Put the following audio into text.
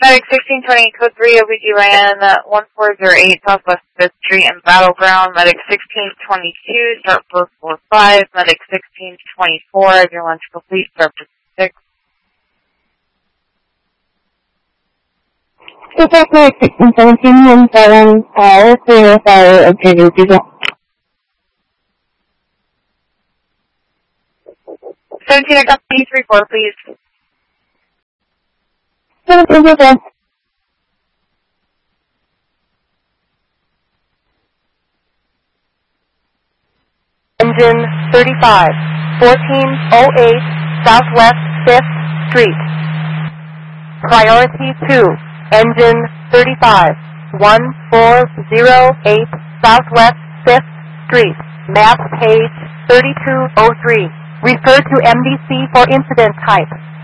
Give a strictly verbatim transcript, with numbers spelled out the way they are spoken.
Medic sixteen twenty, code three, O B G Y N, one four zero eight, Southwest fifth Street and Battleground. Medic sixteen twenty-two, start four four five. Medic sixteen twenty-four, if your lunch complete, start for six. Super Medic sixteen seventeen, one seven, fire, clear fire, obtaining people. seventeen, I got P three four, please. seventeen, okay. Engine thirty-five, fourteen oh eight, Southwest fifth Street. Priority two, Engine thirty-five, one four zero eight, Southwest fifth Street. Map page thirty-two oh three. Refer to M D C for incident type.